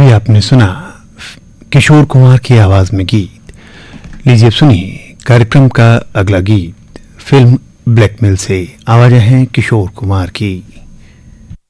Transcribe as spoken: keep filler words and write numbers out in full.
अभी आपने सुना किशोर कुमार की आवाज में गीत। लीजिए सुनिए कार्यक्रम का अगला गीत फिल्म ब्लैकमेल से। आवाजें हैं किशोर कुमार की।